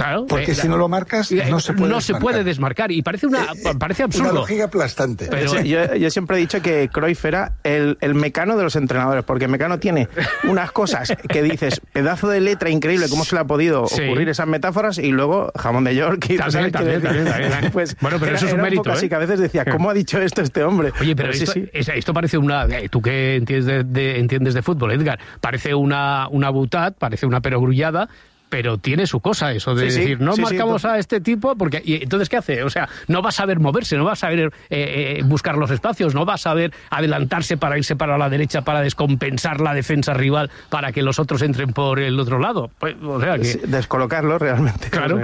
Claro. Porque si no lo marcas, no se puede desmarcar. Y parece absurdo. Una lógica aplastante. Pero yo siempre he dicho que Cruyff era el Mecano de los entrenadores, porque Mecano tiene unas cosas que dices, pedazo de letra increíble, cómo se le ha podido ocurrir esas metáforas, y luego jamón de York. Y también. Pues, bueno, pero eso es un mérito. Así que a veces decía, ¿cómo ha dicho esto este hombre? Oye, pero esto parece una... Tú que entiendes de fútbol, Edgar, parece una boutade, parece una perogrullada, pero tiene su cosa eso de decir, no marcamos a este tipo, porque ¿y entonces qué hace? O sea, no va a saber moverse, no va a saber buscar los espacios, no va a saber adelantarse para irse para la derecha, para descompensar la defensa rival, para que los otros entren por el otro lado. Pues, o sea que... Descolocarlo realmente. Claro.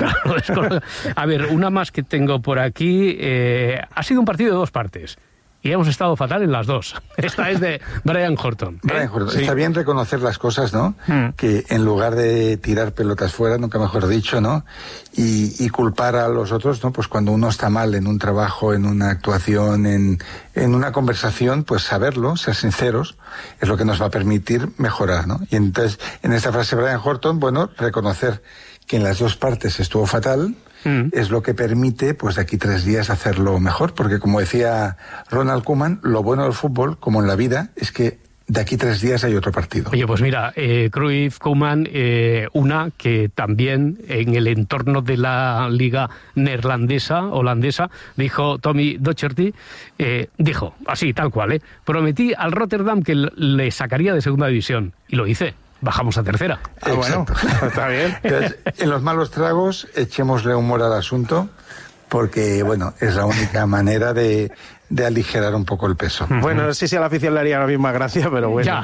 A ver, una más que tengo por aquí. Ha sido un partido de dos partes. Y hemos estado fatal en las dos. Esta es de Brian Horton. Brian Horton. Sí. Está bien reconocer las cosas, ¿no? Que en lugar de tirar pelotas fuera, nunca mejor dicho, ¿no? Y culpar a los otros, ¿no? Pues cuando uno está mal en un trabajo, en una actuación, en una conversación, pues saberlo, ser sinceros, es lo que nos va a permitir mejorar, ¿no? Y entonces, en esta frase Brian Horton, bueno, reconocer que en las dos partes estuvo fatal, es lo que permite, pues de aquí 3 días, hacerlo mejor, porque como decía Ronald Koeman, lo bueno del fútbol, como en la vida, es que de aquí 3 días hay otro partido. Oye, pues mira, Cruyff, Koeman, una que también en el entorno de la liga holandesa, dijo Tommy Docherty, dijo, así, tal cual, prometí al Rotterdam que le sacaría de segunda división, y lo hice. Bajamos a tercera. Bueno, está bien. Entonces, en los malos tragos, echémosle humor al asunto, porque, bueno, es la única manera de aligerar un poco el peso. Bueno, no sé si a la afición le haría la misma gracia, pero bueno.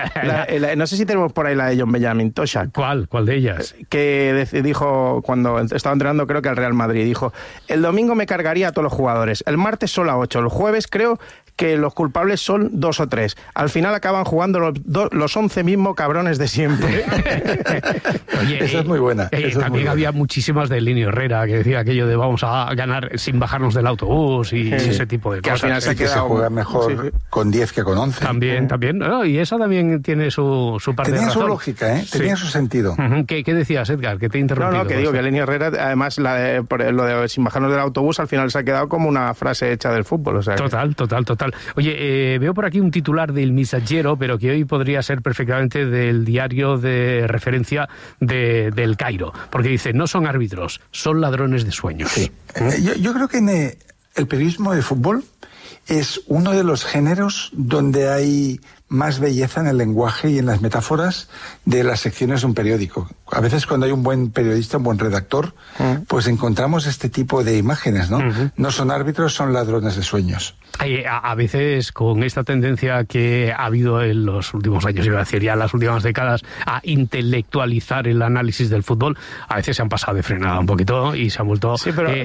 No sé si tenemos por ahí la de John Benjamin Toshak. ¿Cuál de ellas? Que dijo, cuando estaba entrenando, creo que al Real Madrid, dijo, el domingo me cargaría a todos los jugadores, el martes solo a 8, el jueves creo que los culpables son 2 o 3. Al final acaban jugando los 11 mismos cabrones de siempre. Oye, esa es muy buena. También había muchísimas de Linio Herrera, que decía aquello de vamos a ganar sin bajarnos del autobús y ese tipo de cosas. Al final se juega mejor con 10 que con 11. También. No, y esa también tiene su parte de razón. Tenía su lógica, tenía su sentido. ¿Qué decías, Edgar? Que te he interrumpido. No, que digo que Linio Herrera, además, lo de sin bajarnos del autobús, al final se ha quedado como una frase hecha del fútbol. O sea, Total. Oye, veo por aquí un titular del Messaggero, pero que hoy podría ser perfectamente del diario de referencia del Cairo, porque dice, no son árbitros, son ladrones de sueños. Sí. Yo creo que en el periodismo de fútbol es uno de los géneros donde hay más belleza en el lenguaje y en las metáforas de las secciones de un periódico. A veces cuando hay un buen periodista, un buen redactor, pues encontramos este tipo de imágenes, ¿no? No son árbitros, son ladrones de sueños. A veces con esta tendencia que ha habido en los últimos años, iba a decir ya en las últimas décadas, a intelectualizar el análisis del fútbol, a veces se han pasado de frenada un poquito y se han vuelto,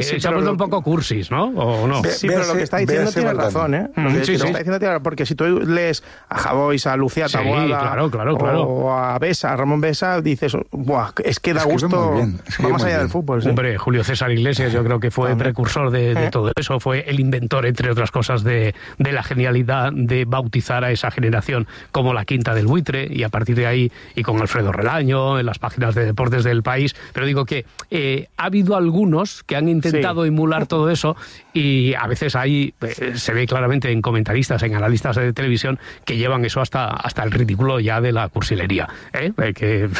un poco cursis, ¿no? ¿O no? Pero lo que está diciendo tiene razón, ¿eh? Está diciendo, porque si tú lees a Javois, a Lucía Taboada, claro. o a Ramón Besa, dices, ¡buah! Es que da gusto, va más allá del fútbol. Hombre, Julio César Iglesias yo creo que fue precursor de todo eso, fue el inventor, entre otras cosas, de la genialidad de bautizar a esa generación como la quinta del buitre, y a partir de ahí, y con Alfredo Relaño, en las páginas de deportes del país, pero digo que ha habido algunos que han intentado emular todo eso, y a veces ahí se ve claramente en comentaristas, en analistas de televisión, que llevan eso hasta el ridículo ya de la cursilería, que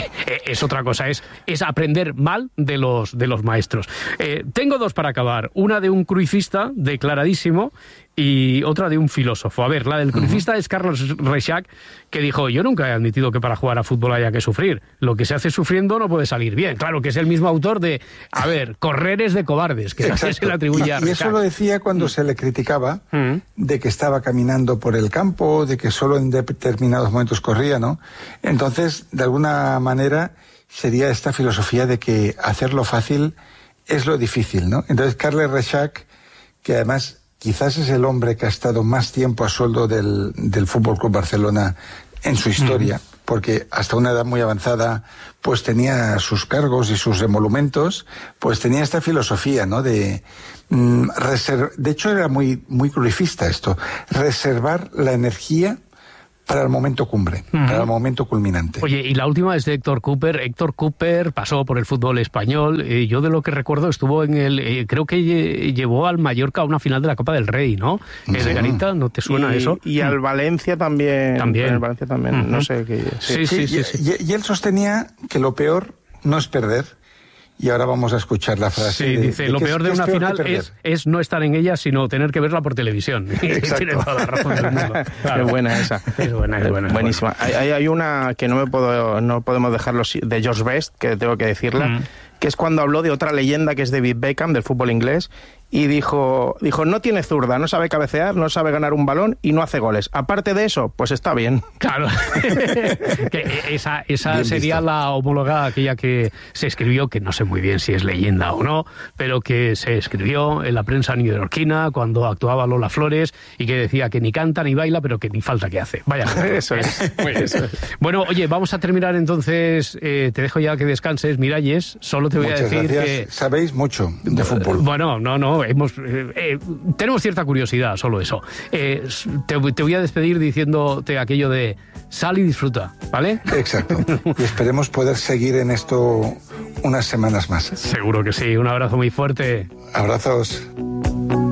es otra cosa, es aprender mal de los maestros. Tengo dos para acabar, una de un cruifista declaradísimo y otra de un filósofo. A ver, la del crucista es Carlos Reixac, que dijo, yo nunca he admitido que para jugar a fútbol haya que sufrir. Lo que se hace sufriendo no puede salir bien. Claro, que es el mismo autor de, correr es de cobardes, que se le atribuye a Reixac. Y eso lo decía cuando se le criticaba de que estaba caminando por el campo, de que solo en determinados momentos corría, ¿no? Entonces, de alguna manera, sería esta filosofía de que hacerlo fácil es lo difícil, ¿no? Entonces, Carles Reixac, que además quizás es el hombre que ha estado más tiempo a sueldo del Fútbol Club Barcelona en su historia, porque hasta una edad muy avanzada pues tenía sus cargos y sus emolumentos, pues tenía esta filosofía, ¿no? De hecho era muy cruifista esto, reservar la energía para el momento cumbre, para el momento culminante. Oye, y la última es de Héctor Cooper. Héctor Cooper pasó por el fútbol español. Yo de lo que recuerdo estuvo en el... creo que llevó al Mallorca a una final de la Copa del Rey, ¿no? De Garita, ¿no te suena eso? Y al Valencia también. También. Al Valencia también, no sé qué... Sí. Y él sostenía que lo peor no es perder. Y ahora vamos a escuchar la frase. Sí, dice, lo peor de una final es no estar en ella, sino tener que verla por televisión. Tiene toda la razón del mundo. Claro. Es buena esa. Es buena. Buenísima. Hay una que no podemos dejarlo, de George Best, que tengo que decirla, que es cuando habló de otra leyenda que es David Beckham, del fútbol inglés, y dijo, no tiene zurda, no sabe cabecear, no sabe ganar un balón y no hace goles. Aparte de eso, pues está bien. Claro. Que esa sería visto. La homóloga, aquella que se escribió, que no sé muy bien si es leyenda o no, pero que se escribió en la prensa neoyorquina cuando actuaba Lola Flores y que decía que ni canta ni baila, pero que ni falta que hace. Vaya. Eso es. Bueno, oye, vamos a terminar entonces. Te dejo ya que descanses, Miralles. Solo te voy Muchas a decir gracias. que... Sabéis mucho de fútbol. Bueno, no. Tenemos cierta curiosidad, solo eso. Te voy a despedir diciéndote aquello de sal y disfruta, ¿vale? Exacto. Y esperemos poder seguir en esto unas semanas más. Seguro que sí. Un abrazo muy fuerte. Abrazos.